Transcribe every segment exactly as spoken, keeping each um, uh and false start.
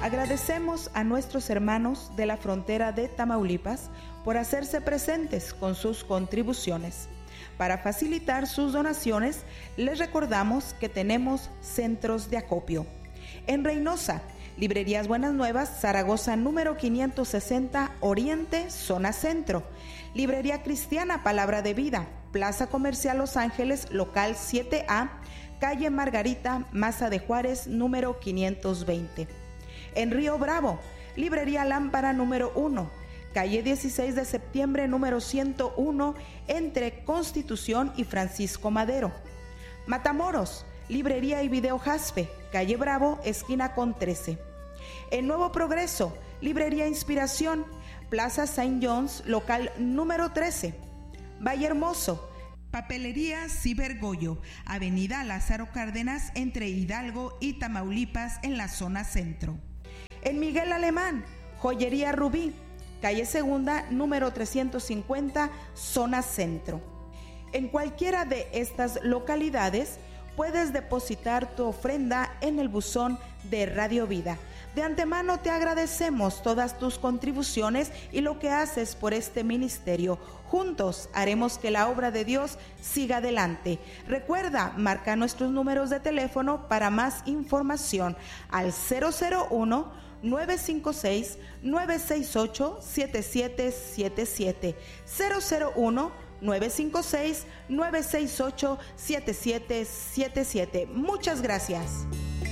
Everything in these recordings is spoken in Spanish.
Agradecemos a nuestros hermanos de la frontera de Tamaulipas por hacerse presentes con sus contribuciones. Para facilitar sus donaciones, les recordamos que tenemos centros de acopio. En Reynosa, Librerías Buenas Nuevas, Zaragoza número quinientos sesenta, Oriente, zona centro. Librería Cristiana Palabra de Vida, Plaza Comercial Los Ángeles, local siete A, calle Margarita, Maza de Juárez, número quinientos veinte. En Río Bravo, Librería Lámpara número uno, calle dieciséis de septiembre, número ciento uno, entre Constitución y Francisco Madero. Matamoros, Librería y Video Jaspe, calle Bravo, esquina con trece. En Nuevo Progreso, Librería Inspiración, Plaza Saint John's, local número trece. Valle Hermoso, Papelería Cibergoyo, Avenida Lázaro Cárdenas, entre Hidalgo y Tamaulipas, en la zona centro. En Miguel Alemán, Joyería Rubí, calle Segunda, número trescientos cincuenta, zona centro. En cualquiera de estas localidades puedes depositar tu ofrenda en el buzón de Radio Vida. De antemano te agradecemos todas tus contribuciones y lo que haces por este ministerio. Juntos haremos que la obra de Dios siga adelante. Recuerda, marca nuestros números de teléfono para más información al cero cero uno, nueve cinco seis, nueve seis ocho, siete siete siete siete, cero cero uno, nueve cinco seis, nueve seis ocho, siete siete siete siete. Muchas gracias.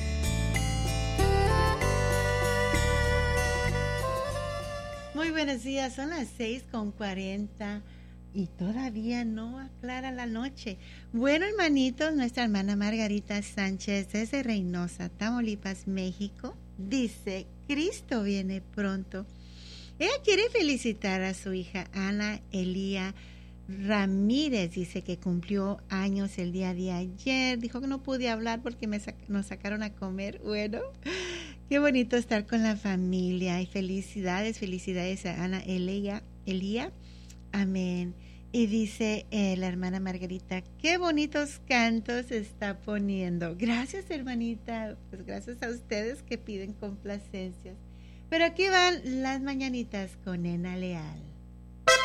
Muy buenos días, son las seis con cuarenta y todavía no aclara la noche. Bueno, hermanitos, nuestra hermana Margarita Sánchez desde Reynosa, Tamaulipas, México, dice: Cristo viene pronto. Ella quiere felicitar a su hija Ana Elía Ramírez, dice que cumplió años el día de ayer. Dijo que no pude hablar porque me sac- nos sacaron a comer. Bueno, qué bonito estar con la familia y felicidades, felicidades a Ana Elía, Elía. Amén. Y dice eh, la hermana Margarita, qué bonitos cantos está poniendo. Gracias, hermanita. Pues gracias a ustedes que piden complacencias. Pero aquí van las mañanitas con Nena Leal.